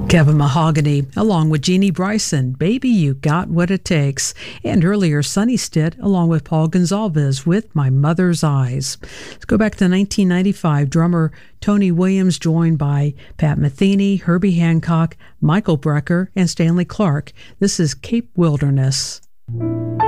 Kevin Mahogany, along with Jeannie Bryson, Baby You Got What It Takes, and earlier Sonny Stitt, along with Paul Gonzalez with My Mother's Eyes. Let's go back to 1995. Drummer Tony Williams, joined by Pat Metheny, Herbie Hancock, Michael Brecker, and Stanley Clark. This is Cape Wilderness.